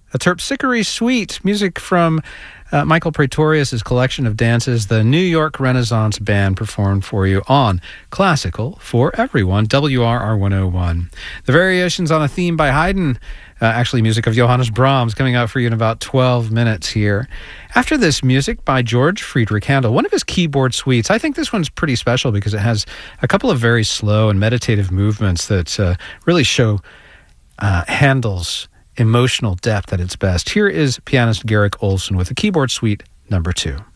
A Terpsichore Suite, music from Michael Praetorius' collection of dances the New York Renaissance Band performed for you on Classical for Everyone, WRR 101. The Variations on a Theme by Haydn, actually music of Johannes Brahms, coming out for you in about 12 minutes here. After this, music by George Friedrich Handel, one of his keyboard suites. I think this one's pretty special because it has a couple of very slow and meditative movements that really show Handel's emotional depth at its best. Here is pianist Garrick Olson with a keyboard suite number 2.